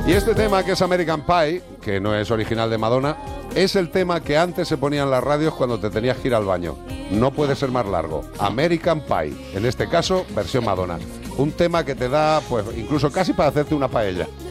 Y este tema, que es American Pie, que no es original de Madonna, es el tema que antes se ponía en las radios cuando te tenías que ir al baño. No puede ser más largo. American Pie, en este caso, versión Madonna. Un tema que te da, pues, incluso casi para hacerte una paella.